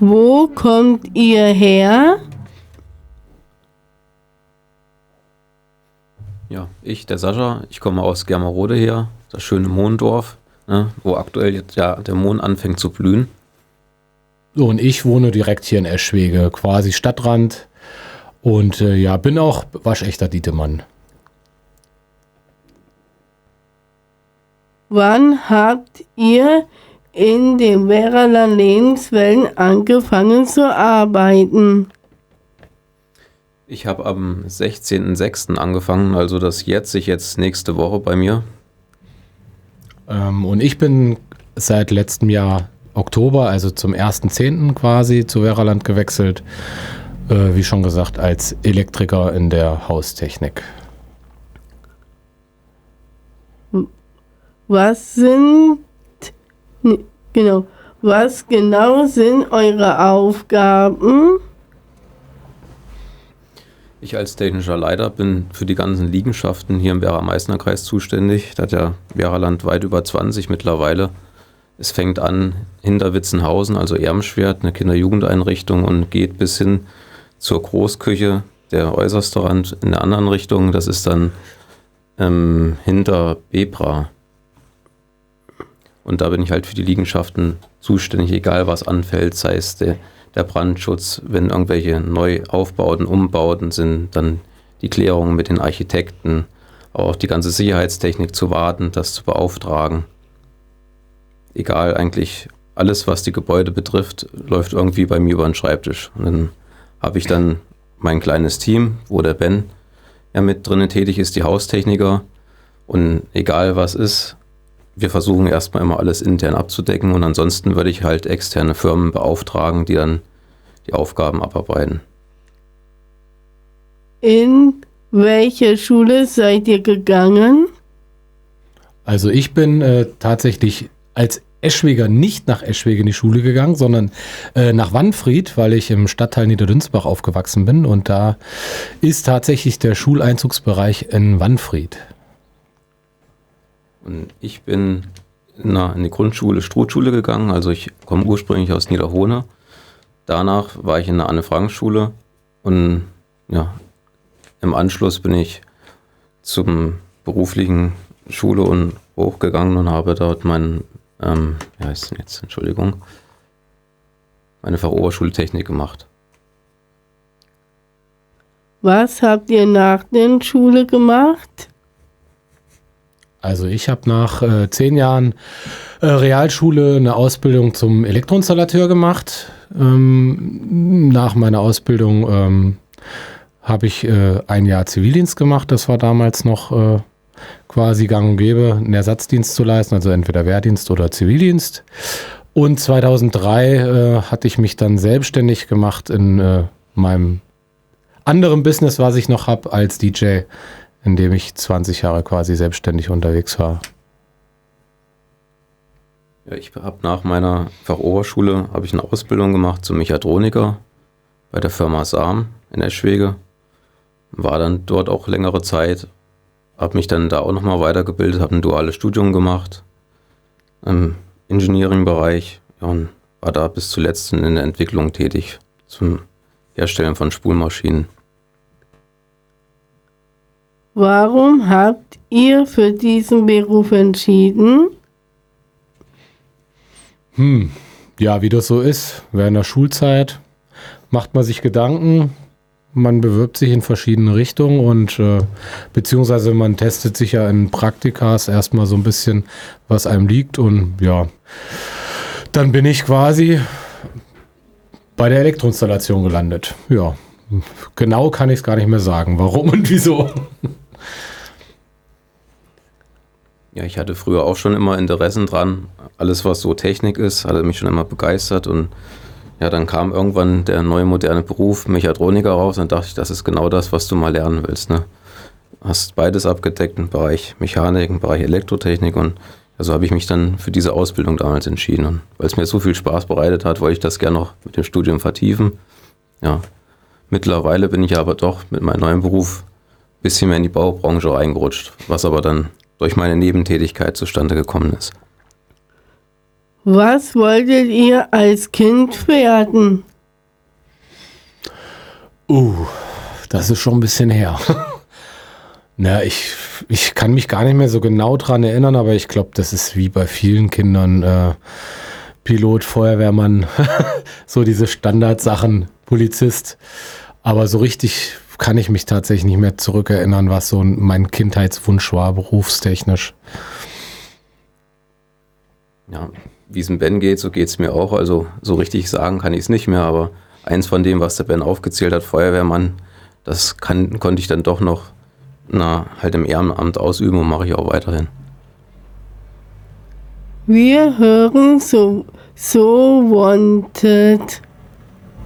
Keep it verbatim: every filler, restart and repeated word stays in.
Wo kommt ihr her? Ja, ich, der Sascha, ich komme aus Germerode her, das schöne Mohndorf, ne, wo aktuell jetzt ja der Mohn anfängt zu blühen. So, und ich wohne direkt hier in Eschwege, quasi Stadtrand. Und äh, ja, bin auch waschechter Dietemann. Wann habt ihr in den Werraler Lebenswelten angefangen zu arbeiten? Ich habe am sechzehnten sechsten angefangen, also das jährt sich jetzt nächste Woche bei mir. Ähm, und ich bin seit letztem Jahr Oktober, also zum ersten zehnten quasi zu Werraland gewechselt. Äh, wie schon gesagt, als Elektriker in der Haustechnik. Was sind, genau, was genau sind eure Aufgaben? Ich als technischer Leiter bin für die ganzen Liegenschaften hier im Werra-Meißner-Kreis zuständig. Da hat ja Werraland weit über zwanzig mittlerweile. Es fängt an hinter Witzenhausen, also Ermschwert, eine Kinder-Jugendeinrichtung, und geht bis hin zur Großküche, der äußerste Rand in der anderen Richtung. Das ist dann ähm, hinter Bebra. Und da bin ich halt für die Liegenschaften zuständig, egal was anfällt, sei es der, der Brandschutz, wenn irgendwelche Neuaufbauten, Umbauten sind, dann die Klärung mit den Architekten, auch die ganze Sicherheitstechnik zu warten, das zu beauftragen. Egal, eigentlich alles, was die Gebäude betrifft, läuft irgendwie bei mir über den Schreibtisch. Und dann habe ich dann mein kleines Team, wo der Ben ja mit drinnen tätig ist, die Haustechniker. Und egal was ist, wir versuchen erstmal immer alles intern abzudecken, und ansonsten würde ich halt externe Firmen beauftragen, die dann die Aufgaben abarbeiten. In welche Schule seid ihr gegangen? Also ich bin äh, tatsächlich als Eschweger nicht nach Eschwege in die Schule gegangen, sondern äh, nach Wannfried, weil ich im Stadtteil Niederdünsbach aufgewachsen bin, und da ist tatsächlich der Schuleinzugsbereich in Wannfried. Und ich bin na, in die Grundschule Struthschule gegangen, also ich komme ursprünglich aus Niederhohne. Danach war ich in der Anne-Frank-Schule, und ja, im Anschluss bin ich zum beruflichen Schule und hochgegangen und habe dort meinen, ähm, wie heißt denn jetzt, Entschuldigung, meine Fachoberschule Technik gemacht. Was habt ihr nach der Schule gemacht? Also ich habe nach äh, zehn Jahren äh, Realschule eine Ausbildung zum Elektroinstallateur gemacht. Ähm, nach meiner Ausbildung ähm, habe ich äh, ein Jahr Zivildienst gemacht. Das war damals noch äh, quasi gang und gäbe, einen Ersatzdienst zu leisten, also entweder Wehrdienst oder Zivildienst. Und zweitausenddrei äh, hatte ich mich dann selbstständig gemacht in äh, meinem anderen Business, was ich noch habe als D J, in dem ich zwanzig Jahre quasi selbstständig unterwegs war. Ja, ich habe nach meiner Fachoberschule habe ich eine Ausbildung gemacht zum Mechatroniker bei der Firma Sam in Eschwege. War dann dort auch längere Zeit, habe mich dann da auch nochmal weitergebildet, habe ein duales Studium gemacht im Engineering-Bereich, ja, und war da bis zuletzt in der Entwicklung tätig zum Herstellen von Spulmaschinen. Warum habt ihr für diesen Beruf entschieden? Hm, ja, wie das so ist, während der Schulzeit macht man sich Gedanken, man bewirbt sich in verschiedene Richtungen und äh, beziehungsweise man testet sich ja in Praktikas erstmal so ein bisschen, was einem liegt, und ja, dann bin ich quasi bei der Elektroinstallation gelandet. Ja, genau kann ich es gar nicht mehr sagen, warum und wieso. Ja, ich hatte früher auch schon immer Interessen dran. Alles, was so Technik ist, hatte mich schon immer begeistert. Und ja, dann kam irgendwann der neue moderne Beruf Mechatroniker raus. Und dachte ich, das ist genau das, was du mal lernen willst. Ne? Hast beides abgedeckt im Bereich Mechanik, im Bereich Elektrotechnik. Und also habe ich mich dann für diese Ausbildung damals entschieden. Und weil es mir so viel Spaß bereitet hat, wollte ich das gerne noch mit dem Studium vertiefen. Ja, mittlerweile bin ich aber doch mit meinem neuen Beruf ein bisschen mehr in die Baubranche reingerutscht, was aber dann durch meine Nebentätigkeit zustande gekommen ist. Was wolltet ihr als Kind werden? Uh, das ist schon ein bisschen her. Na, ich, ich kann mich gar nicht mehr so genau dran erinnern, aber ich glaube, das ist wie bei vielen Kindern, äh, Pilot, Feuerwehrmann, so diese Standardsachen, Polizist. Aber so richtig kann ich mich tatsächlich nicht mehr zurückerinnern, was so mein Kindheitswunsch war, berufstechnisch. Ja, wie es dem Ben geht, so geht es mir auch. Also so richtig sagen kann ich es nicht mehr, aber eins von dem, was der Ben aufgezählt hat, Feuerwehrmann, das kann, konnte ich dann doch noch na, halt im Ehrenamt ausüben und mache ich auch weiterhin. Wir hören so, so wanted.